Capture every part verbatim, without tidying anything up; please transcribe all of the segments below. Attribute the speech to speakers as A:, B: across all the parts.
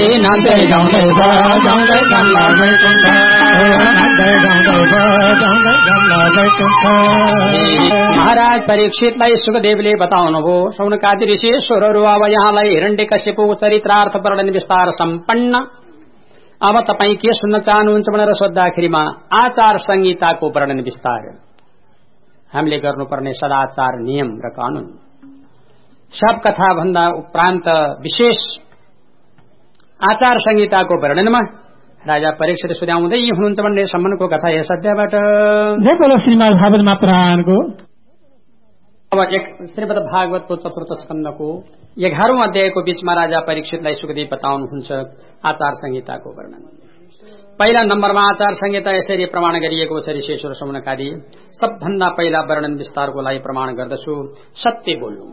A: महाराज परीक्षितलाई सुखदेवले बताउनुभयो, शौनकादि ऋषिश्वरहरू अब यहाँलाई हिरण्यकश्यपको चरित्रार्थ वर्णन विस्तार सम्पन्न। अब तपाईँ के सुन्न चाहनुहुन्छ भनेर सोद्धाखेरिमा आचार संहिताको वर्णन विस्तार, हामीले गर्नुपर्ने सदाचार नियम र कानून सब कथा भन्दा उपरान्त विशेष आचार संहिताको वर्णनमा राजा परीक्षित सुझाउँदै हुनुहुन्छ भन्ने सम्बन्धको कथा यस अध्यायबाट।
B: जय बोलो श्रीमद् भागवत महापुराणको।
A: अब एक श्रीमद् भागवतको चतुर्थ स्कन्धको एघारौं अध्यायको बीचमा राजा परीक्षितलाई सुखदेव बताउनुहुन्छ आचार संहिताको वर्णन। पहिला नम्बरमा आचार संहिता यसरी प्रमाण गरिएको छ, ऋषिश्वर शौनकादि सबभन्दा पहिला वर्णन विस्तारको लागि प्रमाण गर्दछु। सत्य बोल्नु,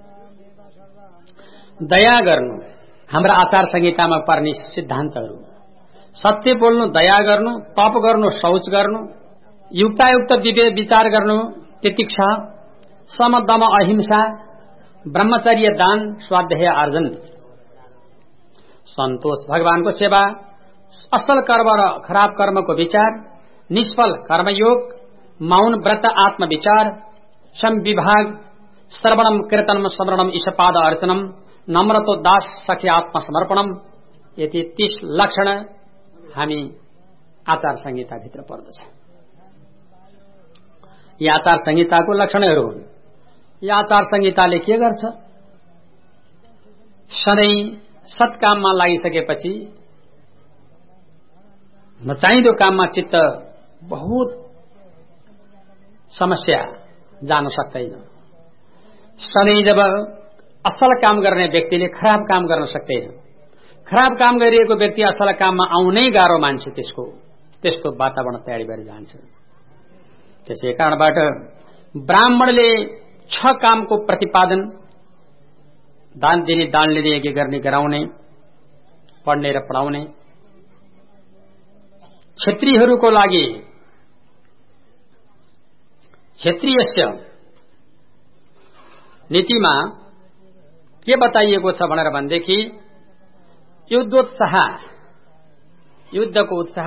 A: दया गर्नु हाम्रा आचार संहितामा पर्ने सिद्धान्तहरू। सत्य बोल्नु, दया गर्नु, तप गर्नु, शौच गर्नु, युक्तायुक्त दिव्य विचार गर्नु, तितिक्षा, समदम अहिंसा, ब्रह्मचर्य दान, स्वाध्याय आर्जन, सन्तोष, भगवानको सेवा, असल कर्म र खराब कर्मको विचार, निष्फल कर्मयोग, मौन व्रत आत्मविचार, संविभाग, श्रवणम कीर्तनम स्मरणम ईशपाद अर्चनम, नम्रतोदास सखी आत्मसमर्पणम, यति तीस लक्षण हामी आचार संहिताभित्र पर्दछ। यी आचार संहिताको लक्षणहरू हुन्। यो आचार संहिताले के गर्छ? सधैँ सत्काममा लागिसकेपछि नचाहिँदो काममा चित्त बहुत समस्या जान सक्दैन। सधैँ जब असल काम गर्ने व्यक्तिले खराब काम गर्न सक्दैन, खराब काम गरिएको व्यक्ति असल काममा आउनै गाह्रो मान्छ, त्यसको त्यस्तो वातावरण तयारी भएर जान्छ। त्यसै कारणबाट ब्राह्मणले छ कामको प्रतिपादन, दान दिने दान लिने, यज्ञ गर्ने गराउने, पढ्ने र पढाउने। क्षत्रियहरूको लागि क्षत्रियस्य नीतिमा के बताइएको छ भनेर भनेदेखि युद्धोत्साह, युद्धको उत्साह,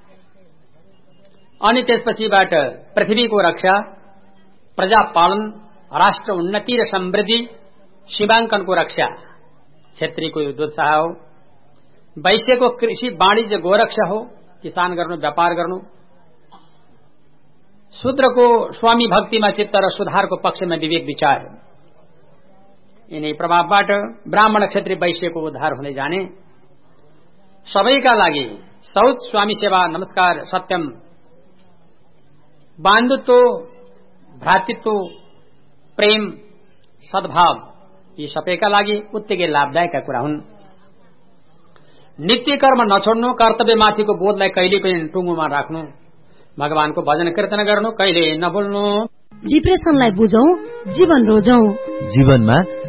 A: अनि त्यसपछिबाट पृथ्वीको रक्षा, प्रजापालन, राष्ट्र उन्नति र समृद्धि, सीमाङ्कनको रक्षा क्षेत्रीको युद्धोत्साह हो। वैश्यको कृषि वाणिज्य गोरक्षा हो, किसान गर्नु, व्यापार गर्नु। शूद्रको स्वामी भक्तिमा चित्त र सुधारको पक्षमा विवेक विचार। यिनै प्रभावबाट ब्राह्मण क्षेत्रीय वैश्यको उद्धार हुँदै जाने। सबैका लागि शौच, स्वामी सेवा, नमस्कार, सत्यम, बन्धुत्व, भ्रातृत्व, प्रेम, सद्भाव, यी सबैका लागि उत्तिकै लाभदायकका कुरा हुन्। नित्य कर्म नछोड्नु, कर्तव्यमाथिको बोधलाई कहिले पनि टुङ्गोमा राख्नु, भगवानको भजन कीर्तन गर्नु, कहिले नभुल्नु।
C: डिप्रेसनलाई बुझौं, जीवन रोजौं।
D: जीवनमा